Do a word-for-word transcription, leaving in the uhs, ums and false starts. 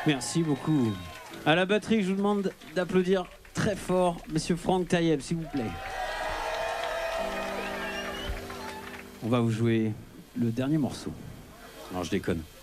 Merci beaucoup. À la batterie, je vous demande d'applaudir très fort Monsieur Franck Taïeb, s'il vous plaît. On va vous jouer le dernier morceau. Non, je déconne.